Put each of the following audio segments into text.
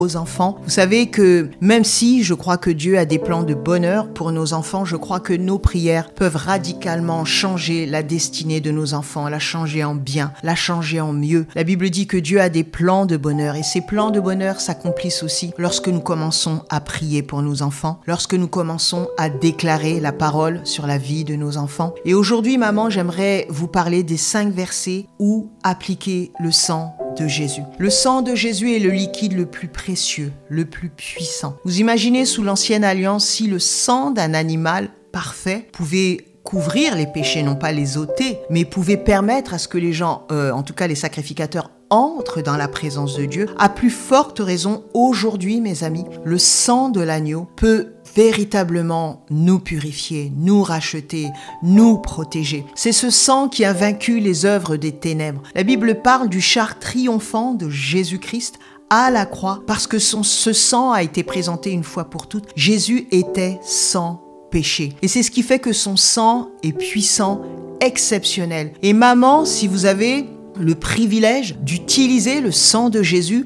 aux enfants. Vous savez que même si je crois que Dieu a des plans de bonheur pour nos enfants, je crois que nos prières peuvent radicalement changer la destinée de nos enfants, la changer en bien, la changer en mieux. La Bible dit que Dieu a des plans de bonheur et ces plans de bonheur s'accomplissent aussi lorsque nous commençons à prier pour nos enfants, lorsque nous commençons à déclarer la parole sur la vie de nos enfants. Et aujourd'hui, maman, j'aimerais vous parler des 5 versets où appliquer le sang de Jésus. Le sang de Jésus est le liquide le plus précieux, le plus puissant. Vous imaginez sous l'ancienne alliance si le sang d'un animal parfait pouvait couvrir les péchés, non pas les ôter, mais pouvait permettre à ce que les gens, en tout cas les sacrificateurs, entrent dans la présence de Dieu. À plus forte raison, aujourd'hui, mes amis, le sang de l'agneau peut véritablement nous purifier, nous racheter, nous protéger. C'est ce sang qui a vaincu les œuvres des ténèbres. La Bible parle du char triomphant de Jésus-Christ à la croix parce que ce sang a été présenté une fois pour toutes. Jésus était sans péché. Et c'est ce qui fait que son sang est puissant, exceptionnel. Et maman, si vous avez le privilège d'utiliser le sang de Jésus,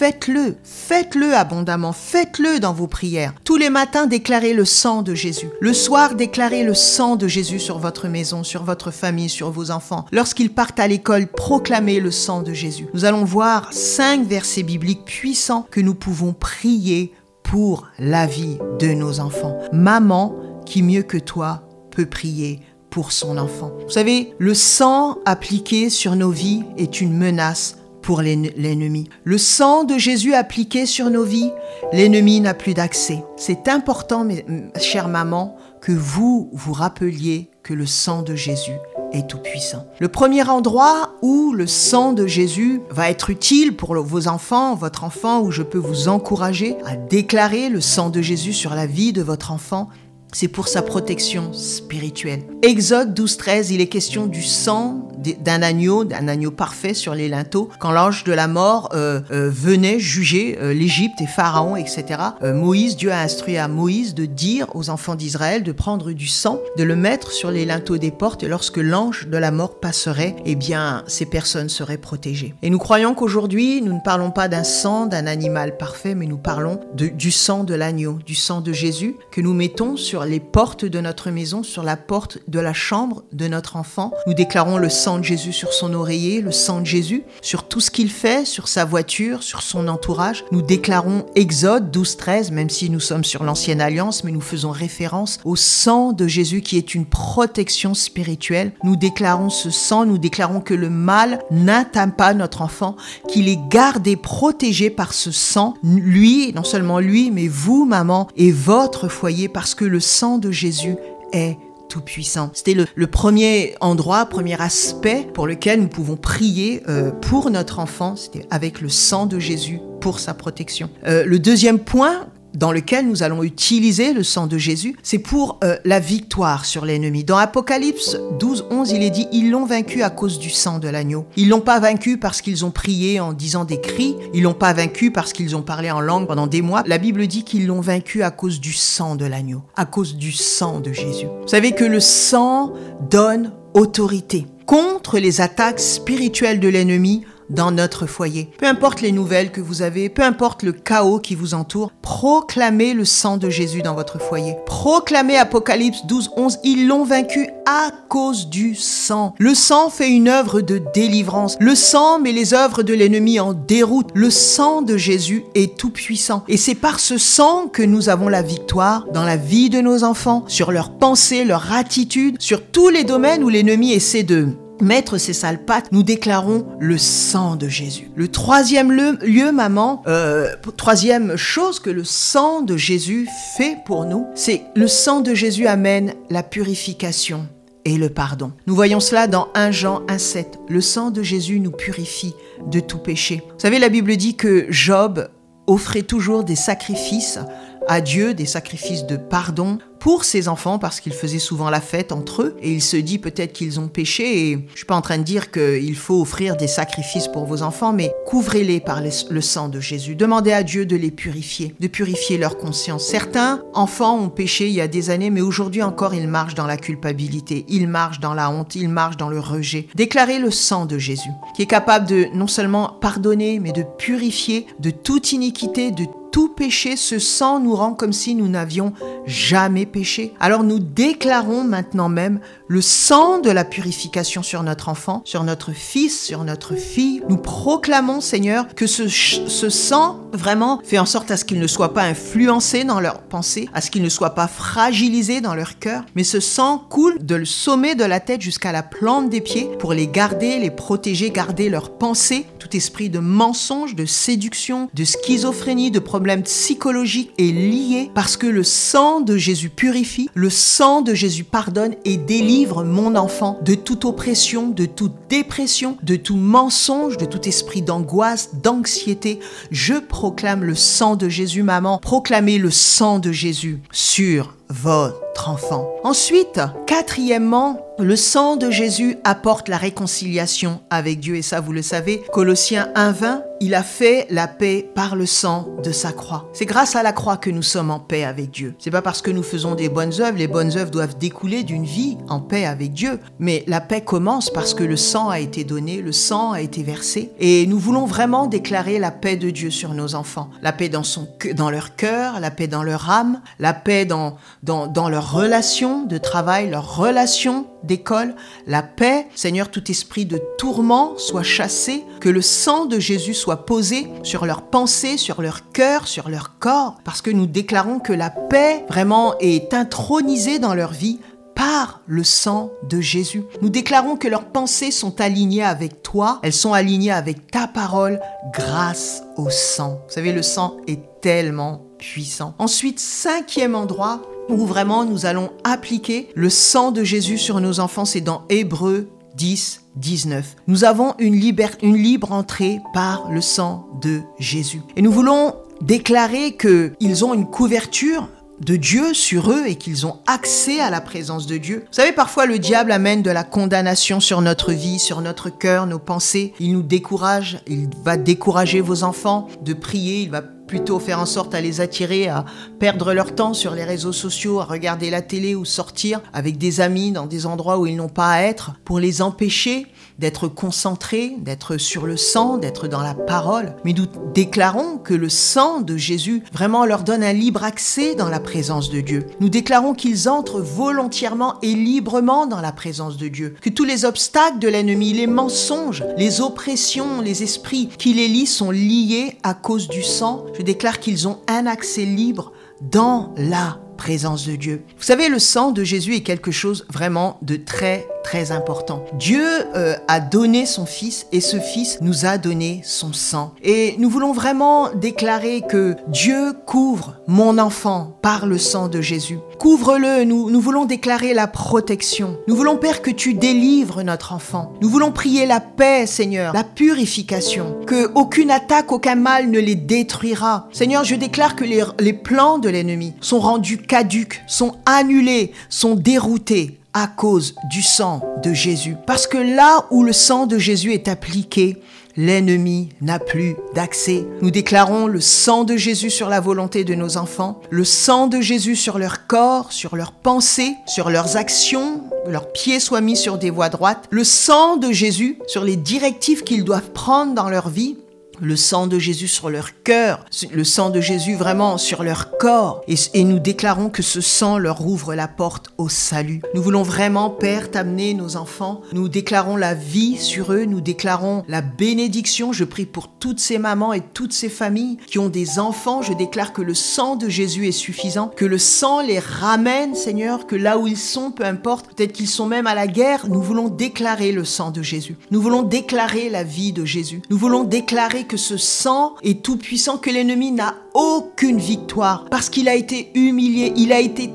faites-le abondamment, faites-le dans vos prières. Tous les matins, déclarez le sang de Jésus. Le soir, déclarez le sang de Jésus sur votre maison, sur votre famille, sur vos enfants. Lorsqu'ils partent à l'école, proclamez le sang de Jésus. Nous allons voir 5 versets bibliques puissants que nous pouvons prier pour la vie de nos enfants. Maman, qui mieux que toi peut prier pour son enfant. Vous savez, le sang appliqué sur nos vies est une menace pour l'ennemi. Le sang de Jésus appliqué sur nos vies, l'ennemi n'a plus d'accès. C'est important, chère maman, que vous vous rappeliez que le sang de Jésus est tout puissant. Le premier endroit où le sang de Jésus va être utile pour vos enfants, votre enfant, où je peux vous encourager à déclarer le sang de Jésus sur la vie de votre enfant, c'est pour sa protection spirituelle. Exode 12-13, il est question du sang d'un agneau parfait sur les linteaux. Quand l'ange de la mort venait juger l'Égypte et Pharaon, etc., Dieu a instruit à Moïse de dire aux enfants d'Israël de prendre du sang, de le mettre sur les linteaux des portes, et lorsque l'ange de la mort passerait, eh bien, ces personnes seraient protégées. Et nous croyons qu'aujourd'hui, nous ne parlons pas d'un sang d'un animal parfait, mais nous parlons du sang de l'agneau, du sang de Jésus que nous mettons sur les portes de notre maison, sur la porte de la chambre de notre enfant. Nous déclarons le sang de Jésus sur son oreiller, le sang de Jésus sur tout ce qu'il fait, sur sa voiture, sur son entourage. Nous déclarons Exode 12-13, même si nous sommes sur l'ancienne alliance, mais nous faisons référence au sang de Jésus qui est une protection spirituelle. Nous déclarons ce sang, nous déclarons que le mal n'atteint pas notre enfant, qu'il est gardé, protégé par ce sang. Lui, non seulement lui, mais vous, maman, et votre foyer, parce que le sang de Jésus est tout puissant. C'était le premier endroit, premier aspect pour lequel nous pouvons prier pour notre enfant, c'était avec le sang de Jésus pour sa protection. Le deuxième point dans lequel nous allons utiliser le sang de Jésus, c'est pour la victoire sur l'ennemi. Dans Apocalypse 12-11, il est dit « Ils l'ont vaincu à cause du sang de l'agneau ». Ils l'ont pas vaincu parce qu'ils ont prié en disant des cris. Ils l'ont pas vaincu parce qu'ils ont parlé en langue pendant des mois. La Bible dit qu'ils l'ont vaincu à cause du sang de l'agneau, à cause du sang de Jésus. Vous savez que le sang donne autorité contre les attaques spirituelles de l'ennemi dans notre foyer. Peu importe les nouvelles que vous avez, peu importe le chaos qui vous entoure, proclamez le sang de Jésus dans votre foyer. Proclamez Apocalypse 12-11, ils l'ont vaincu à cause du sang. Le sang fait une œuvre de délivrance. Le sang met les œuvres de l'ennemi en déroute. Le sang de Jésus est tout puissant. Et c'est par ce sang que nous avons la victoire dans la vie de nos enfants, sur leurs pensées, leur attitude, sur tous les domaines où l'ennemi essaie de mettre ses sales pattes. Nous déclarons le sang de Jésus. Le troisième lieu, maman, troisième chose que le sang de Jésus fait pour nous, c'est le sang de Jésus amène la purification et le pardon. Nous voyons cela dans 1 Jean 1,7. Le sang de Jésus nous purifie de tout péché. Vous savez, la Bible dit que Job offrait toujours des sacrifices à Dieu, des sacrifices de pardon pour ses enfants parce qu'ils faisaient souvent la fête entre eux et il se dit peut-être qu'ils ont péché et je suis pas en train de dire qu'il faut offrir des sacrifices pour vos enfants, mais couvrez-les par le sang de Jésus. Demandez à Dieu de les purifier, de purifier leur conscience. Certains enfants ont péché il y a des années, mais aujourd'hui encore, ils marchent dans la culpabilité, ils marchent dans la honte, ils marchent dans le rejet. Déclarez le sang de Jésus, qui est capable de non seulement pardonner, mais de purifier de toute iniquité, de tout péché. Ce sang nous rend comme si nous n'avions jamais péché. Alors nous déclarons maintenant même le sang de la purification sur notre enfant, sur notre fils, sur notre fille. Nous proclamons, Seigneur, que ce sang vraiment fait en sorte à ce qu'il ne soit pas influencé dans leurs pensées, à ce qu'il ne soit pas fragilisé dans leur cœur, mais ce sang coule de le sommet de la tête jusqu'à la plante des pieds pour les garder, les protéger, garder leurs pensées. Tout esprit de mensonge, de séduction, de schizophrénie, de problèmes psychologiques est lié parce que le sang de Jésus purifie, le sang de Jésus pardonne et délivre mon enfant de toute oppression, de toute dépression, de tout mensonge, de tout esprit d'angoisse, d'anxiété. Je proclame le sang de Jésus, maman. Proclamez le sang de Jésus sur votre enfant. Ensuite, quatrièmement, le sang de Jésus apporte la réconciliation avec Dieu et ça vous le savez. Colossiens 1:20, il a fait la paix par le sang de sa croix. C'est grâce à la croix que nous sommes en paix avec Dieu. C'est pas parce que nous faisons des bonnes œuvres, les bonnes œuvres doivent découler d'une vie en paix avec Dieu. Mais la paix commence parce que le sang a été donné, le sang a été versé et nous voulons vraiment déclarer la paix de Dieu sur nos enfants. La paix dans leur cœur, la paix dans leur âme, la paix dans leurs relations de travail, leurs relations d'école, la paix. Seigneur, tout esprit de tourment soit chassé, que le sang de Jésus soit posé sur leurs pensées, sur leur cœur, sur leur corps, parce que nous déclarons que la paix vraiment est intronisée dans leur vie par le sang de Jésus. Nous déclarons que leurs pensées sont alignées avec toi, elles sont alignées avec ta parole grâce au sang. Vous savez, le sang est tellement puissant. Ensuite, cinquième endroit où vraiment nous allons appliquer le sang de Jésus sur nos enfants, c'est dans Hébreux 10:19. Nous avons une libre entrée par le sang de Jésus. Et nous voulons déclarer qu'ils ont une couverture de Dieu sur eux et qu'ils ont accès à la présence de Dieu. Vous savez, parfois le diable amène de la condamnation sur notre vie, sur notre cœur, nos pensées. Il nous décourage, il va décourager vos enfants de prier, il va plutôt faire en sorte à les attirer à perdre leur temps sur les réseaux sociaux, à regarder la télé ou sortir avec des amis dans des endroits où ils n'ont pas à être pour les empêcher d'être concentrés, d'être sur le sang, d'être dans la parole. Mais nous déclarons que le sang de Jésus vraiment leur donne un libre accès dans la présence de Dieu. Nous déclarons qu'ils entrent volontairement et librement dans la présence de Dieu. Que tous les obstacles de l'ennemi, les mensonges, les oppressions, les esprits qui les lient sont liés à cause du sang. Je déclare qu'ils ont un accès libre dans la présence de Dieu. Vous savez, le sang de Jésus est quelque chose vraiment de très, très important. Dieu a donné son Fils et ce Fils nous a donné son sang. Et nous voulons vraiment déclarer que Dieu couvre mon enfant par le sang de Jésus. Couvre-le, nous voulons déclarer la protection. Nous voulons, Père, que tu délivres notre enfant. Nous voulons prier la paix, Seigneur, la purification, que aucune attaque, aucun mal ne les détruira. Seigneur, je déclare que les plans de l'ennemi sont rendus caduques, sont annulés, sont déroutés à cause du sang de Jésus. Parce que là où le sang de Jésus est appliqué, l'ennemi n'a plus d'accès. Nous déclarons le sang de Jésus sur la volonté de nos enfants, le sang de Jésus sur leur corps, sur leurs pensées, sur leurs actions, leurs pieds soient mis sur des voies droites, le sang de Jésus sur les directives qu'ils doivent prendre dans leur vie, le sang de Jésus sur leur cœur, le sang de Jésus vraiment sur leur corps. Et nous déclarons que ce sang leur ouvre la porte au salut. Nous voulons vraiment, Père, t'amener nos enfants. Nous déclarons la vie sur eux. Nous déclarons la bénédiction. Je prie pour toutes ces mamans et toutes ces familles qui ont des enfants. Je déclare que le sang de Jésus est suffisant, que le sang les ramène, Seigneur, que là où ils sont, peu importe, peut-être qu'ils sont même à la guerre, nous voulons déclarer le sang de Jésus. Nous voulons déclarer la vie de Jésus. Nous voulons déclarer que ce sang est tout puissant, que l'ennemi n'a aucune victoire parce qu'il a été humilié, il a été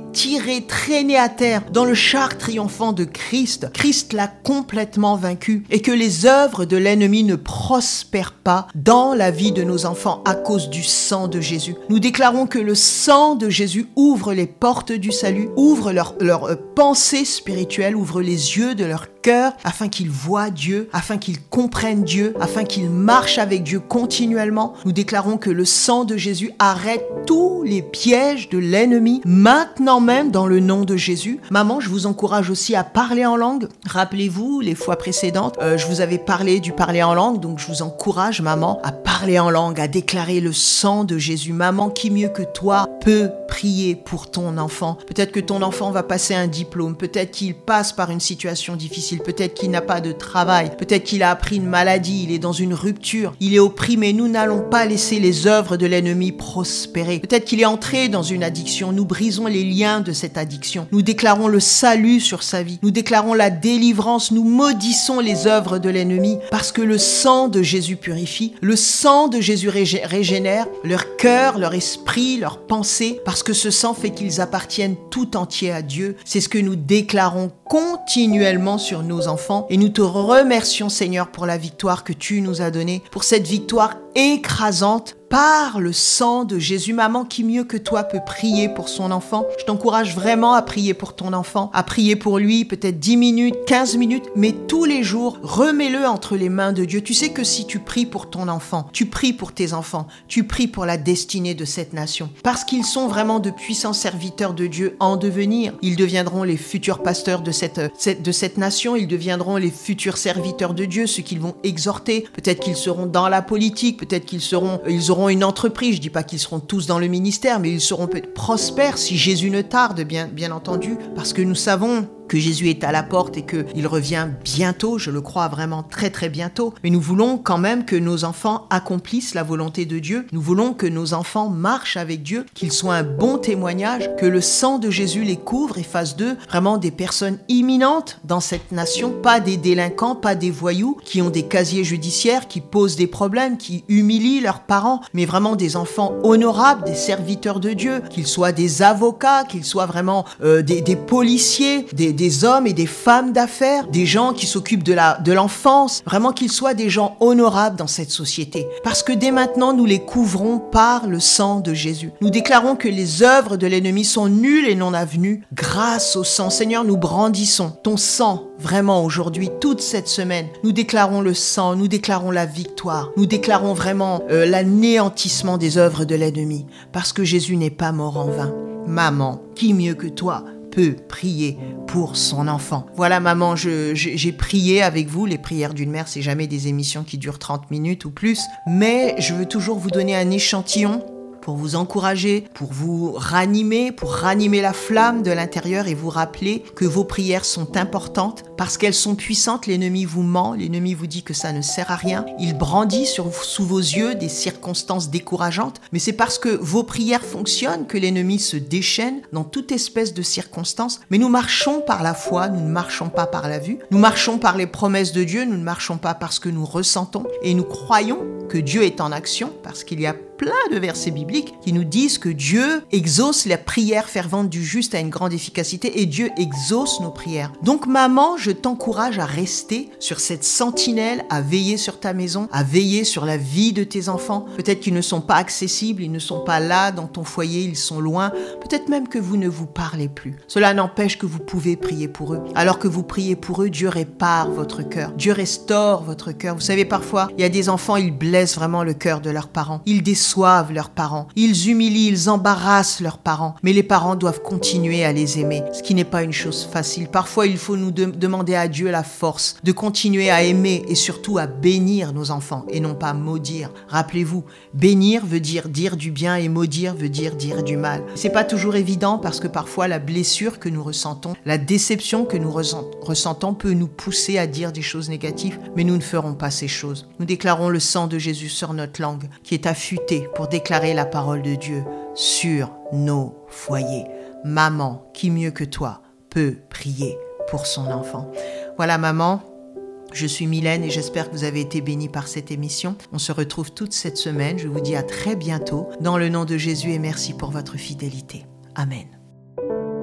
tiré, traîné à terre dans le char triomphant de Christ. Christ l'a complètement vaincu et que les œuvres de l'ennemi ne prospèrent pas dans la vie de nos enfants à cause du sang de Jésus. Nous déclarons que le sang de Jésus ouvre les portes du salut, ouvre leur pensée spirituelle, ouvre les yeux de leur cœur afin qu'ils voient Dieu, afin qu'ils comprennent Dieu, afin qu'ils marchent avec Dieu continuellement. Nous déclarons que le sang de Jésus arrête tous les pièges de l'ennemi, maintenant même dans le nom de Jésus. Maman, je vous encourage aussi à parler en langue. Rappelez-vous, les fois précédentes, je vous avais parlé du parler en langue, donc je vous encourage, maman, à parler en langue, à déclarer le sang de Jésus. Maman, qui mieux que toi peut prier pour ton enfant? Peut-être que ton enfant va passer un diplôme, peut-être qu'il passe par une situation difficile, peut-être qu'il n'a pas de travail, peut-être qu'il a appris une maladie, il est dans une rupture, il est opprimé. Nous n'allons pas laisser les œuvres de l'ennemi prospérer. Peut-être qu'il est entré dans une addiction. Nous brisons les liens de cette addiction. Nous déclarons le salut sur sa vie. Nous déclarons la délivrance. Nous maudissons les œuvres de l'ennemi parce que le sang de Jésus purifie. Le sang de Jésus régénère leur cœur, leur esprit, leur pensée, parce que ce sang fait qu'ils appartiennent tout entier à Dieu. C'est ce que nous déclarons continuellement sur nos enfants et nous te remercions, Seigneur, pour la victoire que tu nous as donnée, pour cette victoire écrasante par le sang de Jésus. Maman, qui mieux que toi peut prier pour son enfant? Je t'encourage vraiment à prier pour ton enfant, à prier pour lui, peut-être 10 minutes, 15 minutes, mais tous les jours, remets-le entre les mains de Dieu. Tu sais que si tu pries pour ton enfant, tu pries pour tes enfants, tu pries pour la destinée de cette nation, parce qu'ils sont vraiment de puissants serviteurs de Dieu en devenir. Ils deviendront les futurs pasteurs de cette nation, ils deviendront les futurs serviteurs de Dieu, ceux qu'ils vont exhorter. Peut-être qu'ils seront dans la politique, peut-être qu'ils auront une entreprise. Je dis pas qu'ils seront tous dans le ministère, mais ils seront peut-être prospères si Jésus ne tarde, bien entendu, parce que nous savons que Jésus est à la porte et qu'il revient bientôt, je le crois vraiment très très bientôt. Mais nous voulons quand même que nos enfants accomplissent la volonté de Dieu. Nous voulons que nos enfants marchent avec Dieu, qu'ils soient un bon témoignage, que le sang de Jésus les couvre et fasse d'eux vraiment des personnes imminentes dans cette nation, pas des délinquants, pas des voyous qui ont des casiers judiciaires, qui posent des problèmes, qui humilient leurs parents, mais vraiment des enfants honorables, des serviteurs de Dieu, qu'ils soient des avocats, qu'ils soient vraiment des policiers, des hommes et des femmes d'affaires, des gens qui s'occupent de l'enfance, vraiment qu'ils soient des gens honorables dans cette société. Parce que dès maintenant, nous les couvrons par le sang de Jésus. Nous déclarons que les œuvres de l'ennemi sont nulles et non avenues grâce au sang. Seigneur, nous brandissons ton sang vraiment aujourd'hui, toute cette semaine. Nous déclarons le sang, nous déclarons la victoire, nous déclarons vraiment l'anéantissement des œuvres de l'ennemi. Parce que Jésus n'est pas mort en vain. Maman, qui mieux que toi peut prier pour son enfant? Voilà, maman, j'ai prié avec vous. Les prières d'une mère, c'est jamais des émissions qui durent 30 minutes ou plus, mais je veux toujours vous donner un échantillon pour vous encourager, pour vous ranimer, pour ranimer la flamme de l'intérieur et vous rappeler que vos prières sont importantes parce qu'elles sont puissantes. L'ennemi vous ment, l'ennemi vous dit que ça ne sert à rien. Il brandit sous vos yeux des circonstances décourageantes, mais c'est parce que vos prières fonctionnent que l'ennemi se déchaîne dans toute espèce de circonstances. Mais nous marchons par la foi, nous ne marchons pas par la vue. Nous marchons par les promesses de Dieu, nous ne marchons pas parce que nous ressentons et nous croyons que Dieu est en action parce qu'il y a plein de versets bibliques qui nous disent que Dieu exauce la prière fervente du juste à une grande efficacité et Dieu exauce nos prières. Donc maman, je t'encourage à rester sur cette sentinelle, à veiller sur ta maison, à veiller sur la vie de tes enfants. Peut-être qu'ils ne sont pas accessibles, ils ne sont pas là dans ton foyer, ils sont loin. Peut-être même que vous ne vous parlez plus. Cela n'empêche que vous pouvez prier pour eux. Alors que vous priez pour eux, Dieu répare votre cœur. Dieu restaure votre cœur. Vous savez, parfois, il y a des enfants, ils blessent vraiment le cœur de leurs parents. Ils déçoivent leurs parents. Ils humilient, ils embarrassent leurs parents. Mais les parents doivent continuer à les aimer, ce qui n'est pas une chose facile. Parfois, il faut nous demander à Dieu la force de continuer à aimer et surtout à bénir nos enfants et non pas maudire. Rappelez-vous, bénir veut dire du bien et maudire veut dire du mal. C'est pas toujours évident parce que parfois la blessure que nous ressentons, la déception que nous ressentons peut nous pousser à dire des choses négatives, mais nous ne ferons pas ces choses. Nous déclarons le sang de Jésus sur notre langue qui est affûtée pour déclarer la parole de Dieu sur nos foyers. Maman, qui mieux que toi peut prier pour son enfant? Voilà, maman, je suis Mylène et j'espère que vous avez été bénis par cette émission. On se retrouve toute cette semaine. Je vous dis à très bientôt dans le nom de Jésus et merci pour votre fidélité. Amen.